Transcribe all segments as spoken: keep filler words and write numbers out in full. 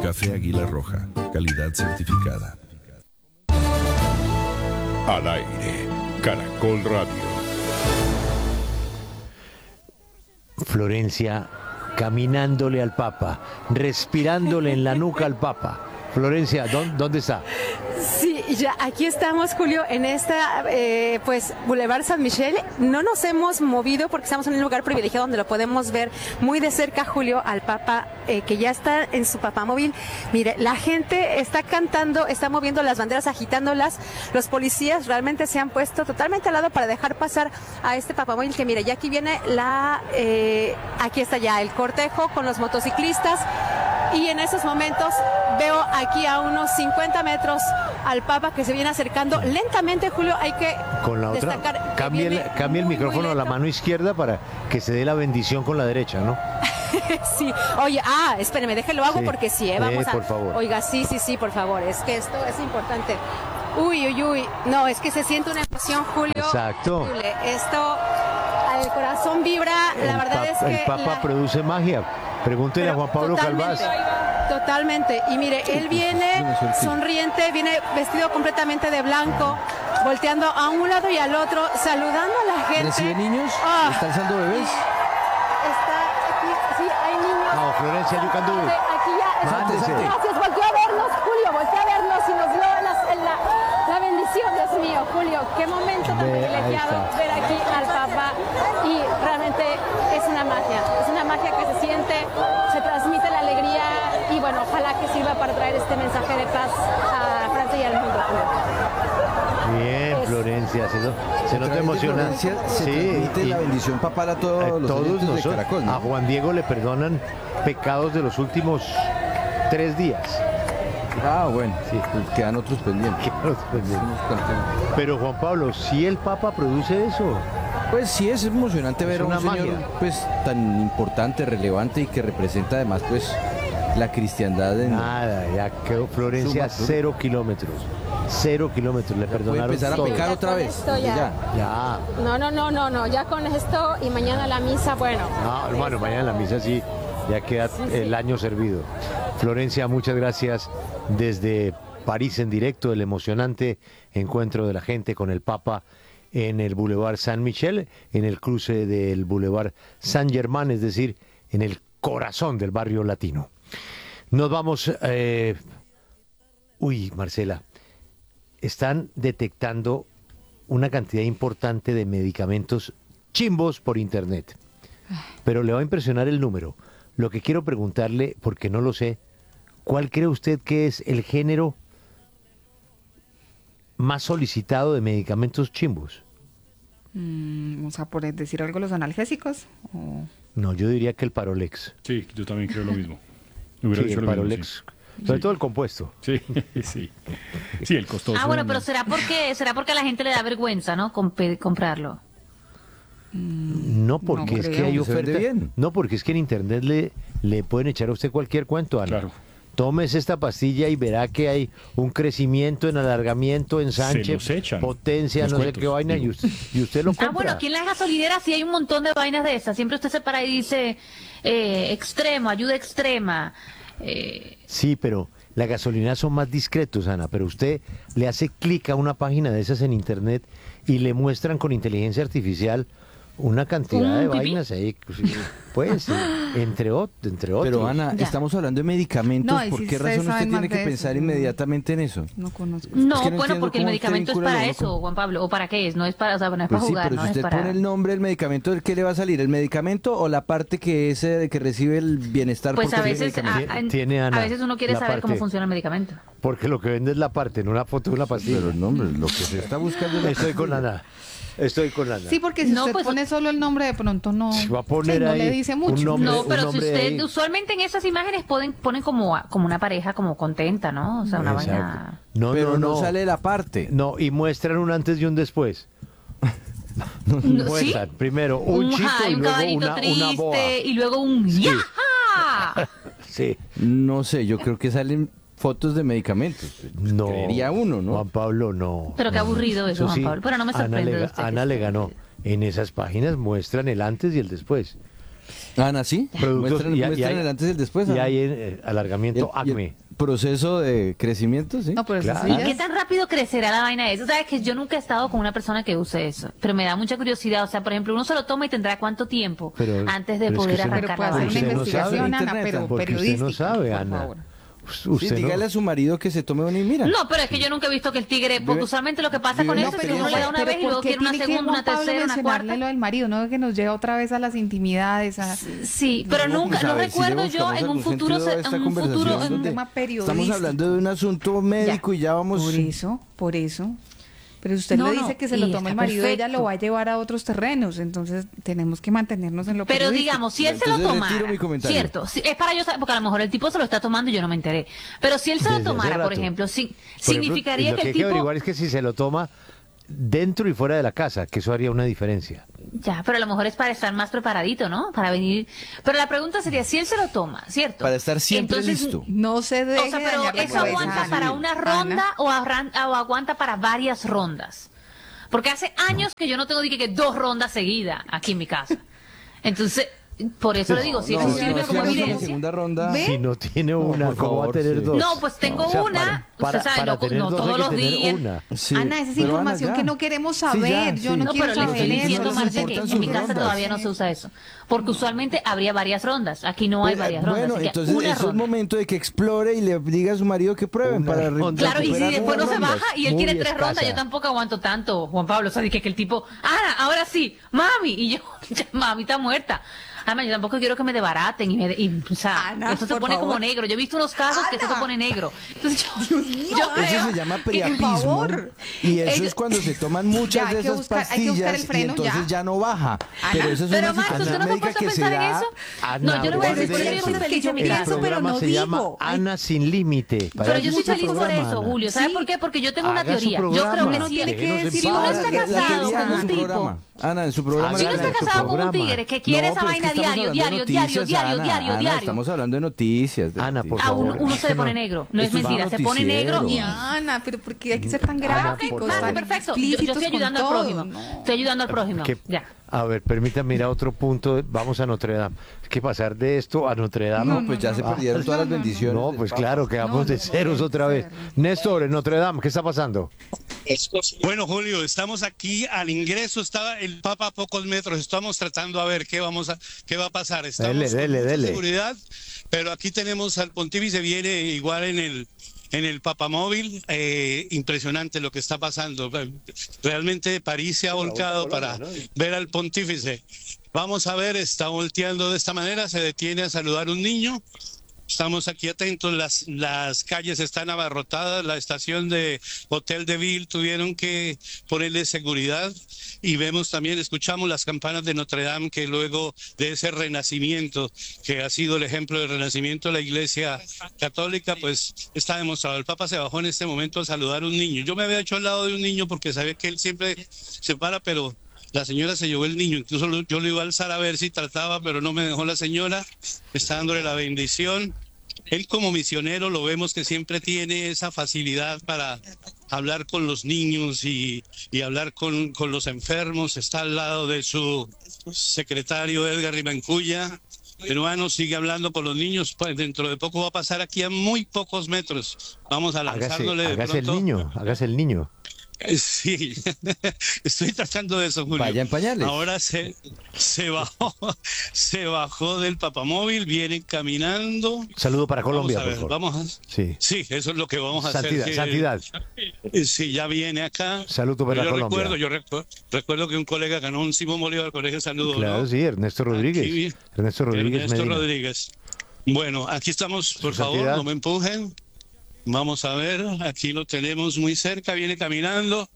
Café Águila Roja, calidad certificada. Al aire, Caracol Radio. Florencia caminándole al Papa, respirándole en la nuca al Papa. Florencia, ¿dónde, dónde está? Sí, ya aquí estamos, Julio, en esta, eh, pues, Boulevard San Michel. No nos hemos movido porque estamos en un lugar privilegiado donde lo podemos ver muy de cerca, Julio, al Papa, eh, que ya está en su papamóvil. Mire, la gente está cantando, está moviendo las banderas, agitándolas. Los policías realmente se han puesto totalmente al lado para dejar pasar a este papamóvil, que mire, ya aquí viene la, eh, aquí está ya el cortejo con los motociclistas. Y en esos momentos veo aquí a unos cincuenta metros al Papa que se viene acercando lentamente, Julio. Hay que con la otra, destacar cambie el, cambie el muy, micrófono muy a la mano izquierda para que se dé la bendición con la derecha, ¿no? Sí, oye, ah, espéreme, déjelo hago sí. porque sí, eh, vamos eh, a... por favor. Oiga, sí, sí, sí, por favor, es que esto es importante. Uy, uy, uy, no, es que se siente una emoción, Julio. Exacto. Increíble. Esto, el corazón vibra, la el verdad es que... El Papa la... produce magia. Pregúntele Pero a Juan Pablo totalmente, Calvás. Totalmente. Y mire, él viene sonriente, viene vestido completamente de blanco, volteando a un lado y al otro, saludando a la gente. ¿Recibe niños? Oh, ¿Está alzando bebés? Está aquí, sí, hay niños. No, Florencia, you can do it. Aquí ya. Mándese. Gracias, volteó a vernos, Julio, volteó a vernos y nos dio la, la, la bendición, Dios mío, Julio. Qué momento tan Ve, ahí privilegiado está. ver aquí al Papa. Y realmente es una magia, es una magia que se siente, se transmite la alegría y bueno, ojalá que sirva para traer este mensaje de paz a Francia y al mundo. Bien, Es- Florencia, se, no- se nota través de emocionante. Florencia se transmite la bendición papal a todos a los todos oyentes de nosotros. Caracol, ¿no? A Juan Diego le perdonan pecados de los últimos tres días. Ah, bueno, Sí. pues quedan otros pendientes. Que nos perdonan. Pero Juan Pablo, si el Papa produce eso, Pues sí, es emocionante Es ver a un una señor magia. pues tan importante, relevante y que representa además pues la cristiandad en... nada, ya quedó Florencia Suma, cero kilómetros. Cero kilómetros, le Puede perdonaron empezar a todo. pecar Ya otra con vez. esto desde ya. ya. Ya. No, no, no, no, no, ya con esto y mañana la misa, bueno. No, hermano, mañana en la misa sí, ya queda el año servido. Florencia, muchas gracias desde París en directo, el emocionante encuentro de la gente con el Papa en el Boulevard Saint Michel, en el cruce del Boulevard Saint Germain, es decir, en el corazón del barrio latino. Nos vamos... eh, Uy, Marcela, están detectando una cantidad importante de medicamentos chimbos por internet. Pero le va a impresionar el número. Lo que quiero preguntarle, porque no lo sé, ¿cuál cree usted que es el género más solicitado de medicamentos chimbos? Mm, o sea, por decir algo, los analgésicos. O... No, yo diría que el Parolex. Sí, yo también creo lo mismo. Hubiera Sí, dicho el lo mismo, Parolex. Sobre Sí. todo el compuesto. Sí, sí. Sí, sí el costoso. Ah, bueno, pero será porque será porque a la gente le da vergüenza, ¿no? Comp- comprarlo. No, porque No es que creo. hay Se vende oferta. bien. No, porque es que en internet le, le pueden echar a usted cualquier cuento, Ana. Claro. Tómese esta pastilla y verá que hay un crecimiento en alargamiento, ensanche, los echan, potencia, los no sé cuentos, qué vaina, y digo. usted, y usted lo compra. Ah, bueno, aquí en las gasolineras sí hay un montón de vainas de esas. Siempre usted se para y dice eh, extremo, ayuda extrema. Eh, Sí, pero las gasolineras son más discretos, Ana, pero usted le hace clic a una página de esas en internet y le muestran con inteligencia artificial una cantidad ¿Un de pipí? vainas ahí, pues, entre, ot- entre otros. Pero Ana, Ya. estamos hablando de medicamentos, No, y ¿por si qué ustedes razón usted saben tiene más que de pensar eso, no. inmediatamente en eso? No conozco. no, Es que no bueno, entiendo porque el cómo medicamento usted es para vincula eso, loco. Juan Pablo. ¿O para qué es? No es para, o sea, no es Pues para sí, jugar, pero no si es usted para... pone el nombre del medicamento, ¿qué le va a salir? ¿El medicamento o la parte que es eh, que recibe el bienestar? Pues por a coger el veces, medicamento? a, a- Tiene, Ana, a veces uno quiere la saber cómo parte. funciona el medicamento. Porque lo que vende es la parte, no la foto de una pastilla. Pero el nombre, lo que se está buscando es la Estoy con pastilla. Ana. Estoy con Ana. Sí, porque si No, usted pues- pone solo el nombre, de pronto no, Si va a poner sí, no ahí le dice un mucho. nombre- No, un pero si hombre usted, ahí. usualmente en esas imágenes ponen, ponen como, a- como una pareja como contenta, ¿no? O sea, una Exacto. vaina... No, Pero no, no, no. sale la parte. No, y muestran un antes y un después. No, ¿sí? Muestran primero un, Un, chico ja, y un luego caballito una, una boa. triste y luego un ¡yaja! Sí. No sé, yo creo que salen fotos de medicamentos. No. Creería uno, ¿no? Juan Pablo, no. Pero qué no. aburrido eso, Juan Pablo. Pero no me Ana sorprende le, de ga- usted Ana que- le ganó. En esas páginas muestran el antes y el después. Ana, ¿sí? Productos- Muestran, y- y muestran hay- el antes y el después. Y Ana. hay eh, alargamiento Y el- y el acme. proceso de crecimiento, ¿sí? No, pero eso Claro. sí ¿Y ya qué es- tan rápido crecerá la vaina de eso? Sabes que yo nunca he estado con una persona que use eso, pero me da mucha curiosidad. O sea, por ejemplo, uno se lo toma y tendrá cuánto tiempo Pero- antes de pero es que poder usted no- arrancar Pero puede la hacer vaina. una Usted no investigación, sabe, Ana, Internet, pero Porque usted no periodística, sabe, por Ana. favor. Sí, Usted no- dígale a su marido que se tome una y mira. No, pero es que yo nunca he visto que el tigre, porque Vive- usualmente lo que pasa vive con en eso la es que uno le da una Pero vez y luego ¿por qué quiere una tiene que segunda, una Juan Pablo tercera, una mencionarle cuarta. lo del marido? No, que nos lleva otra vez a las intimidades, a... Sí, pero No, nunca, pues, a no ver, si recuerdo le yo buscamos en un algún futuro, sentido a se- esta en un futuro, conversación en un donde tema estamos periodístico. hablando de un asunto médico y ya vamos... Por eso, por eso. Pero usted No, le no, dice que se y lo tome el está marido, ella perfecto. lo va a llevar a otros terrenos, entonces tenemos que mantenernos en lo Pero periodístico. digamos, si él se lo Entonces retiro tomara, mi comentario. cierto, si- es para yo saber, porque a lo mejor el tipo se lo está tomando y yo no me enteré. Pero si él se lo Desde hace tomara, por rato. ejemplo, sí, Por ejemplo, significaría lo que que el hay que tipo... averiguar es que si se lo toma dentro y fuera de la casa, que eso haría una diferencia. Ya, pero a lo mejor es para estar más preparadito, ¿no? Para venir... Pero la pregunta sería, si él se lo toma, ¿cierto? Para estar siempre Entonces, listo. No se deje O sea, pero dañar la ¿eso cabeza, aguanta Ana. para una ronda Ana, o, arran- o aguanta para varias rondas? Porque hace años que yo no tengo dije, que dos rondas seguidas aquí en mi casa. Entonces, por eso le digo, si No, eso no, sirve no, como si hagas una evidencia. segunda ronda... ¿Ve? Si no tiene No, una, por ¿cómo va a favor, tener sí. dos? No, pues tengo O sea, una, para- usted para- sabe, para no, tener no dos todos hay que los tener días. una. Sí, Ana, esa es pero Ana, información ya. que no queremos Sí, ya, saber. Yo sí. no, No, quiero pero le saber estoy eso. diciendo, les Marce, que importan en sus mi casa rondas. todavía no se usa eso. Porque usualmente habría varias rondas. Aquí no hay Pero, varias rondas. bueno, así que entonces una eso es ronda. momento de que explore y le diga a su marido que prueben Una para ronda. Claro, y si recuperar después no unas se rondas. baja y él Muy quiere tres escasa. rondas, yo tampoco aguanto tanto, Juan Pablo. O sea, dije que el tipo, Ana, ahora sí, mami. Y yo, ya, mami está muerta. Además, yo tampoco quiero que me desbaraten y me... de- y, o sea, Ana, esto se por pone favor. como negro. Yo he visto unos casos que esto se Ana. pone negro. Entonces yo, yo Eso creo se llama que- priapismo. por favor. Y eso Ellos- es cuando se toman muchas Ya, hay de que esas buscar- hay que buscar el pastillas y freno, entonces ya. ya. no baja. Pero eso es Pero una Max, ¿usted situación no se ha médica puesto a que se pensar en da. eso? Ana, No, yo le voy a decir, guarde por eso yo soy eso. feliz en mi El El casa. pienso, pero programa no se llama digo. Ay. Ana sin límite. Para Pero eso yo es soy su feliz por programa, eso, Ana. Julio. ¿Sabes Sí. por qué? Porque yo tengo una Haga su teoría. Yo programa. creo que no tiene tiene que Déjenos decir en uno paz. está La- la casado teoría con en un su tipo. programa. Ana, en su programa. Si uno Haga está en su casado con un programa. tigre que quiere No, esa pero es que vaina estamos diario, hablando de diario, diario, noticias, diario, Ana. diario, Ana, diario. Estamos hablando de noticias. de Ana, por noticias. A favor. uno, uno se le pone negro. No es Esto es mentira, se pone noticiero. negro y... Ana, pero ¿por qué hay que ser tan Ana, gráficos? por Vale, favor. tan perfecto. Yo, yo explícitos estoy ayudando con al prójimo. todo? No. Estoy ayudando al prójimo. ¿Qué? Ya. A ver, permítame ir a otro punto. Vamos a Notre Dame. Es que pasar de esto a Notre Dame. No, pues ya se Ah, perdieron todas las bendiciones. No, del pues Papa. claro, quedamos No, de no, ceros no, otra no, vez. no. Néstor, en Notre Dame, ¿qué está pasando? Bueno, Julio, estamos aquí al ingreso, estaba el Papa a pocos metros, estamos tratando a ver qué vamos a qué va a pasar. Estamos Dele, con dele, mucha dele. seguridad, pero aquí tenemos al pontífice, viene igual en el en el papamóvil, eh, impresionante lo que está pasando. Realmente París se ha volcado para ver al pontífice. Vamos a ver, está volteando de esta manera, se detiene a saludar a un niño. Estamos aquí atentos, las, las calles están abarrotadas, la estación de Hotel de Ville tuvieron que ponerle seguridad y vemos también, escuchamos las campanas de Notre Dame que luego de ese renacimiento, que ha sido el ejemplo del renacimiento de la Iglesia Católica, pues está demostrado. El Papa se bajó en este momento a saludar a un niño. Yo me había hecho al lado de un niño porque sabía que él siempre se para, pero... La señora se llevó el niño, incluso lo- yo lo iba a alzar a ver si trataba, pero no me dejó la señora, está dándole la bendición. Él como misionero lo vemos que siempre tiene esa facilidad para hablar con los niños y, y hablar con, con los enfermos, está al lado de su secretario Edgar Rimancuya. Peruano sigue hablando con los niños, pues dentro de poco va a pasar aquí a muy pocos metros. Vamos a Hágase, lanzándole de hágase el pronto. niño, hágase el niño. Eh, Sí, estoy tratando de eso, Julio. Vaya en pañales. Ahora se, se bajó, se bajó del papamóvil, viene caminando. Saludo para Colombia, Vamos a por ver, favor. vamos a... Sí. Sí, eso es lo que vamos a Santidad, hacer. que- santidad. Eh, Sí, ya viene acá. Saludo para yo Colombia. recuerdo, yo recu- recuerdo que un colega ganó un Simón Bolívar Colegio Saludo. Claro, ¿no? sí, Ernesto Rodríguez. Aquí, Ernesto Rodríguez Ernesto Medina. Rodríguez. Bueno, aquí estamos, por Su favor, santidad. no me empujen. Vamos a ver, aquí lo tenemos muy cerca, viene caminando.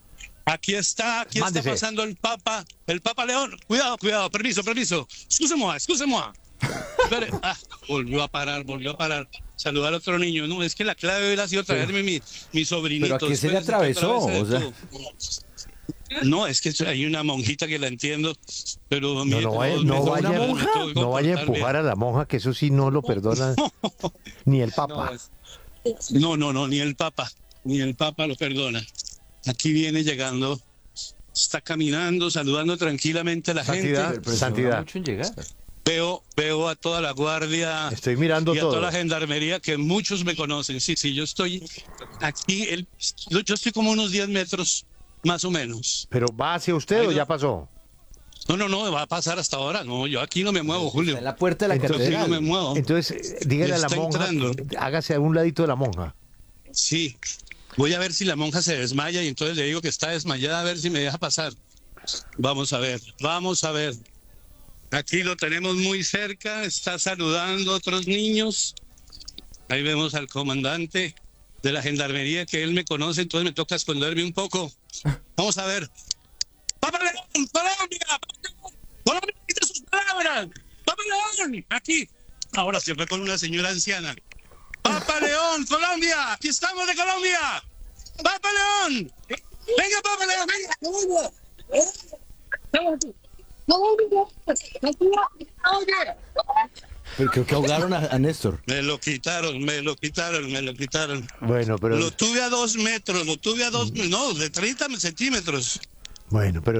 Aquí está, aquí Mándese. está pasando el Papa, el Papa León. Cuidado, cuidado, permiso, permiso. Excuse-moi, excuse-moi. Espere. Ah, volvió a parar, volvió a parar. Saludar a otro niño. No, es que la clave hubiera sido traerme mi, mi sobrinito. Pero ¿a qué se le Espérese que atravesó? otra vez O sea- detuvo. No, es que hay una monjita que la entiendo, pero... No, mire, no vaya, me no tuvo- vaya, me tuvo que no vaya a comportar empujar bien. a la monja, que eso sí no lo perdona ni el Papa. No, no, no, ni el Papa, ni el Papa lo perdona. Aquí viene llegando, está caminando, saludando tranquilamente a la Santidad, gente. Pero se santidad. demora mucho en llegar. Veo, veo a toda la guardia. Estoy mirando y a todo. toda la gendarmería, que muchos me conocen. Sí, sí, yo estoy aquí, el, yo, yo estoy como unos diez metros, más o menos. ¿Pero va hacia usted Ahí o no- ya pasó? No, no, no, va a pasar hasta ahora. No, yo aquí no me muevo, Julio. En la puerta de la Entonces, Yo no me catedral. muevo. Entonces, eh, dígale a la Está monja, entrando. que hágase a un ladito de la monja. Sí, voy a ver si la monja se desmaya y entonces le digo que está desmayada, a ver si me deja pasar. Vamos a ver, vamos a ver. Aquí lo tenemos muy cerca, está saludando a otros niños. Ahí vemos al comandante de la gendarmería, que él me conoce, entonces me toca esconderme un poco. Vamos a ver. ¡Papa León! ¡Colombia! ¡Colombia! ¡Quita sus palabras! ¡Papa León! Aquí. Ahora se fue con una señora anciana. ¡Papa León! ¡Colombia! ¡Aquí estamos de Colombia! ¡Papa León! ¡Venga, Papa León! ¡Venga! ¡Colombia! Pero creo que ahogaron a, a Néstor. Me lo quitaron, me lo quitaron, me lo quitaron. Bueno, pero... Lo tuve a dos metros, lo tuve a dos, no, de treinta centímetros. Bueno, pero...